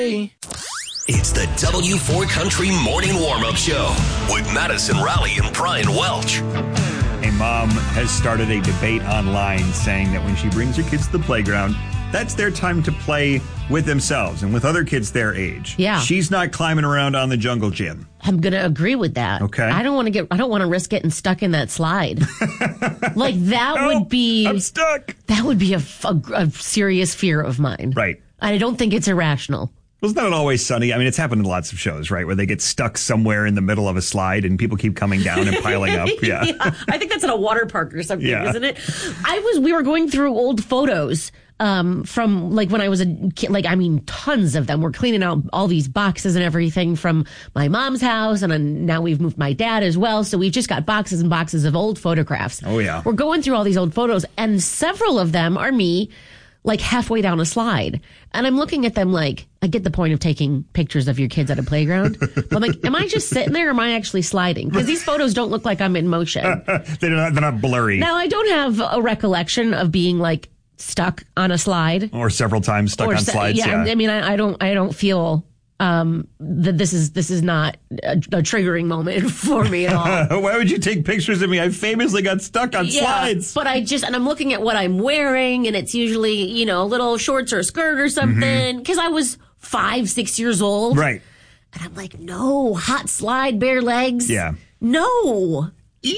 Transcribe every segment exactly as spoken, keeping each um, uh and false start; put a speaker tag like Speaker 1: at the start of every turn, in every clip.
Speaker 1: It's the W four Country Morning Warm-Up Show with Madison Raleigh and Brian Welch.
Speaker 2: A mom has started a debate online saying that when she brings her kids to the playground, that's their time to play with themselves and with other kids their age.
Speaker 3: Yeah.
Speaker 2: She's not climbing around on the jungle gym.
Speaker 3: I'm going to agree with that.
Speaker 2: Okay.
Speaker 3: I don't want to get, I don't want to risk getting stuck in that slide. Like that
Speaker 2: Help,
Speaker 3: would be,
Speaker 2: I'm stuck.
Speaker 3: That would be a, a, a serious fear of mine.
Speaker 2: Right.
Speaker 3: I don't think it's irrational.
Speaker 2: Well, it's not always sunny. I mean, it's happened in lots of shows, right? Where they get stuck somewhere in the middle of a slide and people keep coming down and piling up. Yeah.
Speaker 3: Yeah. I think that's at a water park or something,
Speaker 2: Yeah.
Speaker 3: isn't it? I was, we were going through old photos um, from like when I was a kid, like, I mean, tons of them. We're cleaning out all these boxes and everything from my mom's house. And then now we've moved my dad as well. So we've just got boxes and boxes of old photographs.
Speaker 2: Oh, yeah.
Speaker 3: We're going through all these old photos and several of them are me like halfway down a slide. And I'm looking at them like, I get the point of taking pictures of your kids at a playground. But I'm like, am I just sitting there or am I actually sliding? Because these photos don't look like I'm in motion.
Speaker 2: they're, not, they're not blurry.
Speaker 3: Now, I don't have a recollection of being like stuck on a slide.
Speaker 2: Or several times stuck
Speaker 3: Or
Speaker 2: on
Speaker 3: se-
Speaker 2: slides.
Speaker 3: Yeah,
Speaker 2: Yeah.
Speaker 3: I mean, I, I don't I don't feel um, that this is this is not a, a triggering moment for me at all.
Speaker 2: Why would you take pictures of me? I famously got stuck on
Speaker 3: Yeah,
Speaker 2: slides.
Speaker 3: but I just, and I'm looking at what I'm wearing, and it's usually, you know, little shorts or a skirt or something, because I was five, six years old.
Speaker 2: Right.
Speaker 3: And I'm like, no, hot slide, bare legs.
Speaker 2: Yeah.
Speaker 3: No.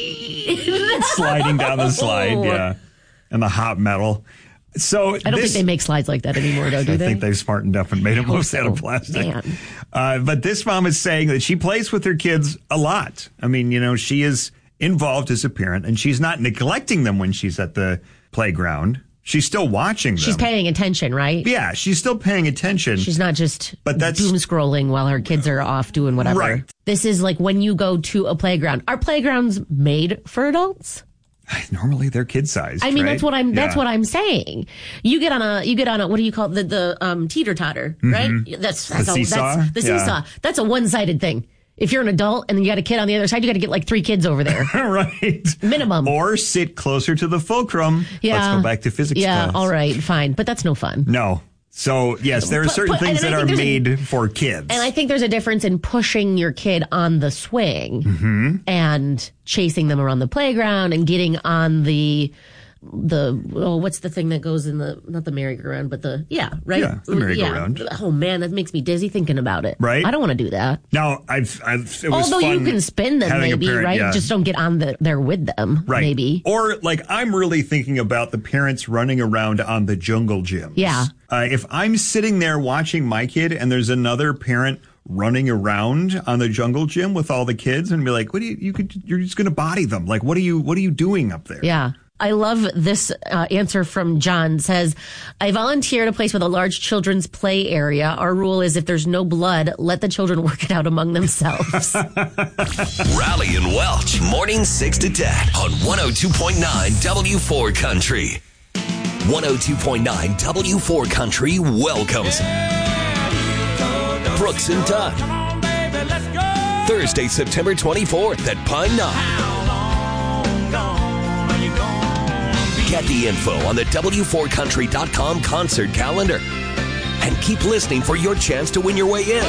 Speaker 2: Sliding down the slide, yeah. And the hot metal. So
Speaker 3: I don't
Speaker 2: this,
Speaker 3: think they make slides like that anymore, though, do
Speaker 2: I
Speaker 3: they?
Speaker 2: think they've smartened up and made them
Speaker 3: hope
Speaker 2: mostly out of
Speaker 3: so.
Speaker 2: plastic.
Speaker 3: Man.
Speaker 2: Uh, but this mom is saying that she plays with her kids a lot. I mean, you know, she is involved as a parent, and she's not neglecting them when she's at the playground. She's still watching them.
Speaker 3: She's paying attention, right?
Speaker 2: Yeah, she's still paying attention.
Speaker 3: She's not just
Speaker 2: But that's-
Speaker 3: doom scrolling while her kids are off doing whatever.
Speaker 2: Right.
Speaker 3: This is like when you go to a playground. Are playgrounds made for adults?
Speaker 2: Normally they're kid sized.
Speaker 3: I mean,
Speaker 2: right?
Speaker 3: that's what I'm. That's
Speaker 2: Yeah.
Speaker 3: what I'm saying. You get on a. You get on a. What do you call it? the the um, teeter totter? Right. That's that's
Speaker 2: The
Speaker 3: a,
Speaker 2: seesaw?
Speaker 3: That's the
Speaker 2: Yeah.
Speaker 3: seesaw. That's a one sided thing. If you're an adult and then you got a kid on the other side, you got to get like three kids over there.
Speaker 2: Right.
Speaker 3: Minimum.
Speaker 2: Or sit closer to the fulcrum.
Speaker 3: Yeah.
Speaker 2: Let's go back to physics
Speaker 3: Yeah.
Speaker 2: class.
Speaker 3: All right. Fine. But that's no fun.
Speaker 2: No. So, yes, there are
Speaker 3: But-
Speaker 2: certain
Speaker 3: but-
Speaker 2: things
Speaker 3: and
Speaker 2: that
Speaker 3: I
Speaker 2: are
Speaker 3: think there's a-
Speaker 2: made for kids.
Speaker 3: And I think there's a difference in pushing your kid on the swing
Speaker 2: Mm-hmm.
Speaker 3: and chasing them around the playground and getting on the the oh what's the thing that goes in the not the merry-go-round but the yeah right
Speaker 2: Yeah, the merry-go-round.
Speaker 3: Yeah. Oh man, that makes me dizzy thinking about it.
Speaker 2: Right?
Speaker 3: I don't want to do that.
Speaker 2: Now, I've, I've it was
Speaker 3: Although you
Speaker 2: fun
Speaker 3: can spin them
Speaker 2: having a
Speaker 3: maybe,
Speaker 2: parent-
Speaker 3: right?
Speaker 2: yeah.
Speaker 3: Just don't get on the, there with them,
Speaker 2: Right.
Speaker 3: maybe.
Speaker 2: Or, like, I'm really thinking about the parents running around on the jungle gyms.
Speaker 3: Yeah.
Speaker 2: Uh, if I'm sitting there watching my kid and there's another parent running around on the jungle gym with all the kids and be like, what do you, you could, you're just going to body them. Like, what are you, what are you doing up there?
Speaker 3: Yeah. I love this uh, answer from John. Says, I volunteer at a place with a large children's play area. Our rule is if there's no blood, let the children work it out among themselves.
Speaker 1: Raleigh and Welch, morning six to ten on one oh two point nine W four Country. one oh two point nine W four Country welcomes Brooks and Dunn. Thursday, September twenty-fourth at Pine Knob. Get the info on the W four country dot com concert calendar. And keep listening for your chance to win your way in.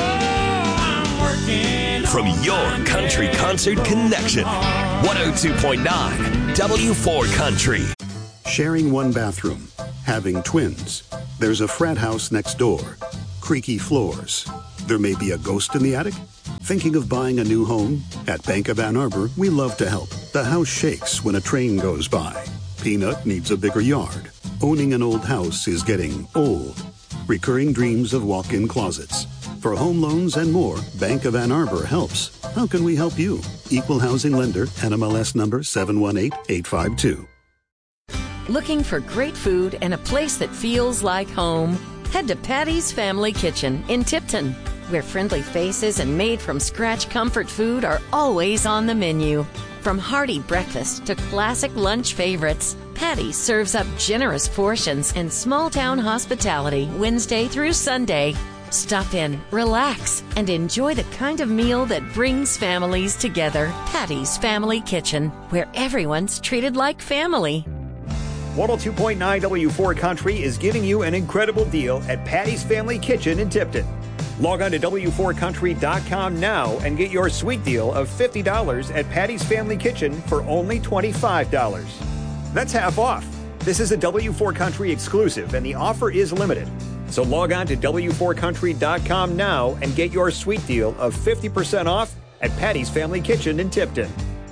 Speaker 1: From your country concert connection, one oh two point nine W four Country.
Speaker 4: Sharing one bathroom, having twins. There's a frat house next door. Creaky floors. There may be a ghost in the attic. Thinking of buying a new home? At Bank of Ann Arbor, we love to help. The house shakes when a train goes by. Peanut needs a bigger yard. Owning an old house is getting old. Recurring dreams of walk-in closets. For home loans and more, Bank of Ann Arbor helps. How can we help you? Equal housing lender, N M L S number seven one eight eight five two.
Speaker 5: Looking for great food and a place that feels like home? Head to Patty's Family Kitchen in Tipton, where friendly faces and made-from-scratch comfort food are always on the menu. From hearty breakfast to classic lunch favorites, Patty's serves up generous portions and small-town hospitality Wednesday through Sunday. Stop in, relax, and enjoy the kind of meal that brings families together. Patty's Family Kitchen, where everyone's treated like family.
Speaker 2: one oh two point nine W four Country is giving you an incredible deal at Patty's Family Kitchen in Tipton.
Speaker 6: Log on to W four country dot com now and get your sweet deal of fifty dollars at Patty's Family Kitchen for only twenty-five dollars. That's half off. This is a W four Country exclusive, and the offer is limited. So log on to W four country dot com now and get your sweet deal of fifty percent off at Patty's Family Kitchen in Tipton.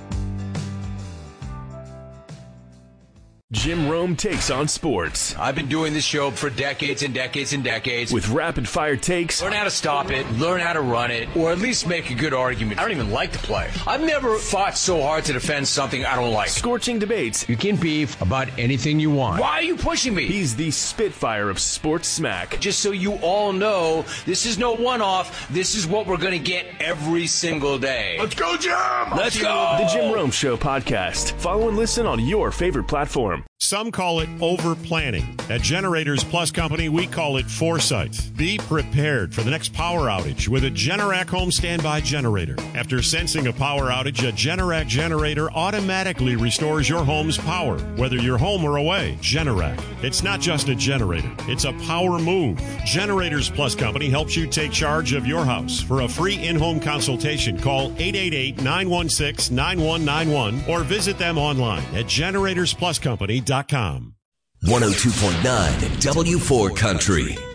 Speaker 7: Jim Rome takes on sports.
Speaker 8: I've been doing this show for decades and decades and decades.
Speaker 7: With rapid-fire takes.
Speaker 8: Learn how to stop it, learn how to run it, or at least make a good argument. I don't even like to play. I've never fought so hard to defend something I don't like.
Speaker 7: Scorching debates.
Speaker 8: You can beef about anything you want. Why are you pushing me?
Speaker 7: He's the Spitfire of sports smack.
Speaker 8: Just so you all know, this is no one-off. This is what we're going to get every single day.
Speaker 7: Let's go, Jim!
Speaker 8: Let's go!
Speaker 7: The Jim Rome Show podcast. Follow and listen on your favorite platform.
Speaker 9: Some call it over-planning. At Generators Plus Company, we call it foresight. Be prepared for the next power outage with a Generac home standby generator. After sensing a power outage, a Generac generator automatically restores your home's power, whether you're home or away. Generac. It's not just a generator. It's a power move. Generators Plus Company helps you take charge of your house. For a free in-home consultation, call eight eight eight, nine one six, nine one nine one or visit them online at generators plus company dot com.
Speaker 1: one oh two point nine W four Country.